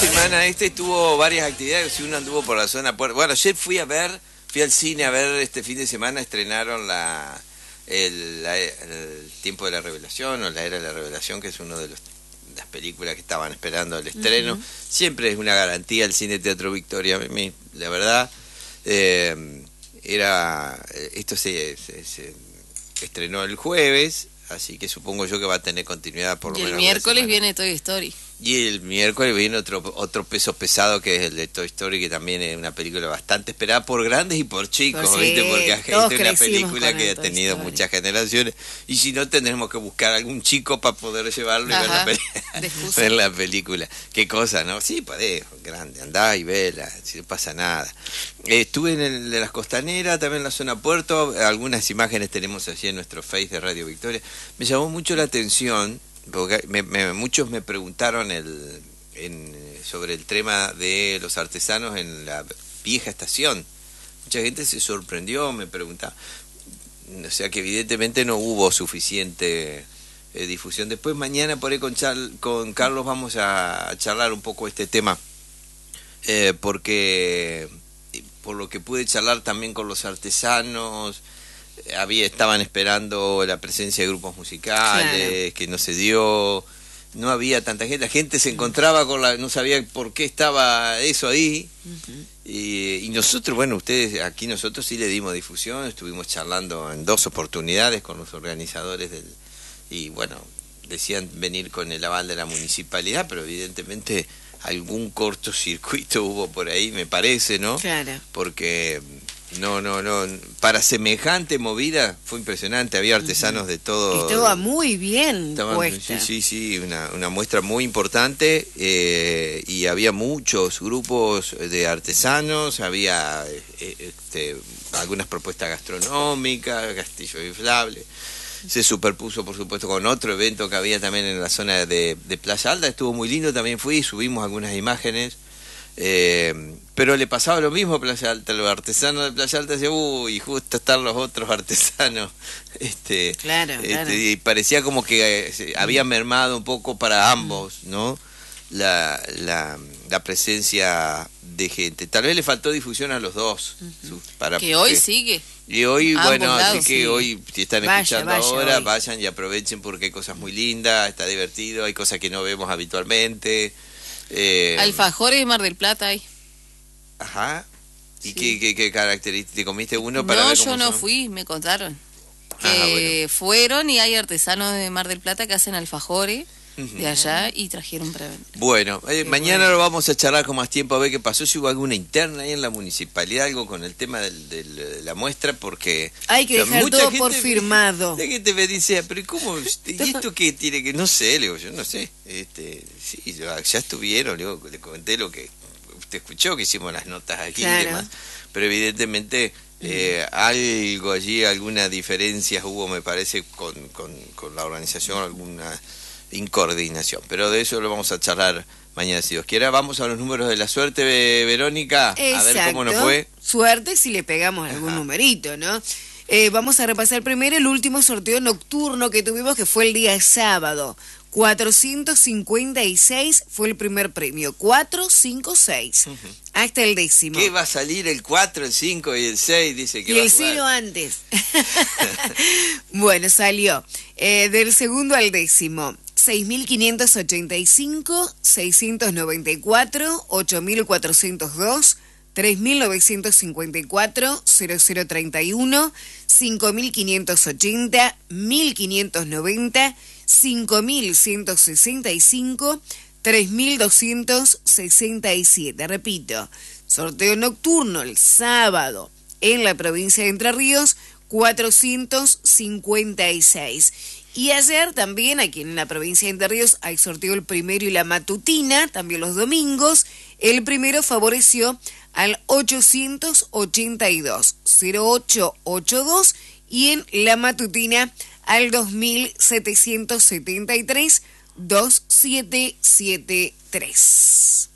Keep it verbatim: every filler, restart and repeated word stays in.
semana este tuvo varias actividades. Uno anduvo por la zona puerta. Bueno, ayer fui a ver, fui al cine a ver este fin de semana, estrenaron la el, la, el Tiempo de la Revelación o La Era de la Revelación, que es uno de los las películas que estaban esperando el estreno. Uh-huh. Siempre es una garantía el Cine Teatro Victoria. A mí, la verdad, eh, era esto se, se, se estrenó el jueves, así que supongo yo que va a tener continuidad por lo menos. Y el miércoles viene Toy Story. Y el miércoles viene otro otro peso pesado, que es el de Toy Story, que también es una película bastante esperada por grandes y por chicos, pues sí, ¿viste? Porque es una película que ha tenido Story. muchas generaciones, y si no tendremos que buscar algún chico para poder llevarlo y ver la, ver la película. Qué cosa, ¿no? Sí, podés, grande, andá y vela, si no pasa nada. Eh, estuve en el de las Costaneras, también en la zona Puerto, algunas imágenes tenemos allí en nuestro Face de Radio Victoria. Me llamó mucho la atención, porque me, me, muchos me preguntaron el, en, sobre el tema de los artesanos en la vieja estación. Mucha gente se sorprendió, me preguntaba. O sea que evidentemente no hubo suficiente eh, difusión. Después mañana por ahí con, Char, con Carlos vamos a, a charlar un poco este tema, eh, porque por lo que pude charlar también con los artesanos, había estaban esperando la presencia de grupos musicales, claro, que no se dio, no había tanta gente, la gente se encontraba con la, no sabía por qué estaba eso ahí. Uh-huh. y, y nosotros, bueno, ustedes, aquí nosotros sí le dimos difusión, estuvimos charlando en dos oportunidades con los organizadores del, y bueno, decían venir con el aval de la municipalidad, pero evidentemente algún cortocircuito hubo por ahí, me parece, ¿no? Claro. Porque no, no, no, para semejante movida fue impresionante, había artesanos uh-huh. de todo. Estaba muy bien estaban, puesta. Sí, sí, sí, una, una muestra muy importante, eh, y había muchos grupos de artesanos, había eh, este, algunas propuestas gastronómicas, castillo inflable. Se superpuso, por supuesto, con otro evento que había también en la zona de, de Playa Alta. Estuvo muy lindo, también fui, subimos algunas imágenes. Eh, pero le pasaba lo mismo a Playa Alta. Los artesanos de Playa Alta decían, uy, justo están los otros artesanos. Este, claro, este, claro. Y parecía como que eh, había mermado un poco para ambos, ¿no? La, la, la presencia de gente. Tal vez le faltó difusión a los dos. Uh-huh. para que hoy que, sigue. Y hoy, Ambos bueno, lados, así que sí. hoy, si están vaya, escuchando vaya ahora, hoy. vayan y aprovechen porque hay cosas muy lindas, está divertido, hay cosas que no vemos habitualmente. Eh, Alfajores de Mar del Plata hay. Ajá. ¿Y sí. qué, qué, qué características? ¿Te comiste uno para no, ver cómo yo no son? fui, me contaron. Que Ajá, bueno. fueron y hay artesanos de Mar del Plata que hacen alfajores de allá y trajeron para vender. Bueno, eh, mañana bueno. lo vamos a charlar con más tiempo a ver qué pasó, si hubo alguna interna ahí en la municipalidad, algo con el tema del, del, de la muestra, porque hay que dejar todo por firmado. La gente me dice, pero ¿cómo? ¿Y esto qué tiene que? No sé, le digo, yo no sé. Este, sí, ya, ya estuvieron, le, digo, le comenté lo que usted escuchó, que hicimos las notas aquí claro. y demás, pero evidentemente eh, algo allí, alguna diferencias hubo, me parece, con, con, con la organización, alguna incoordinación, pero de eso lo vamos a charlar mañana si Dios quiera. Vamos a los números de la suerte, Verónica. Exacto. A ver cómo nos fue. Suerte si le pegamos algún Ajá. numerito, ¿no? Eh, vamos a repasar primero el último sorteo nocturno que tuvimos, que fue el día sábado. cuatrocientos cincuenta y seis fue el primer premio, cuatrocientos cincuenta y seis, uh-huh. hasta el décimo. ¿Qué va a salir el cuatro, el cinco y el seis? Dice que y va el a jugar. cero antes. Bueno, salió eh, del segundo al décimo. seis mil quinientos ochenta y cinco, seiscientos noventa y cuatro, ocho mil cuatrocientos dos, tres mil novecientos cincuenta y cuatro, cero cero treinta y uno, cinco mil quinientos ochenta, mil quinientos noventa, cinco mil ciento sesenta y cinco, tres mil doscientos sesenta y siete. Repito, sorteo nocturno el sábado en la provincia de Entre Ríos, cuatrocientos cincuenta y seis. Y ayer también aquí en la provincia de Entre Ríos hay sorteo el primero y la matutina, también los domingos. El primero favoreció al ochocientos ochenta y dos, cero ocho ochenta y dos, y en la matutina al dos mil setecientos setenta y tres, dos siete siete tres.